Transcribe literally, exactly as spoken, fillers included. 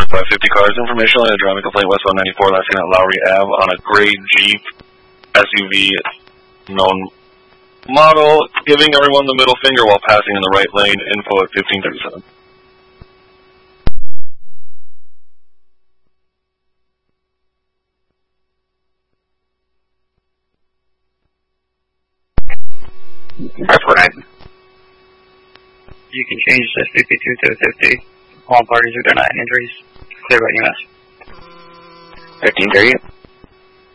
five fifty cars. Information on a driving complaint west one ninety-four, last seen at Lowry Avenue on a gray Jeep S U V, known model, giving everyone the middle finger while passing in the right lane. Info at fifteen thirty-seven. That's right. You can change this fifty-two to fifty. All parties are denying injuries. Clear by U S. fifteen thirty.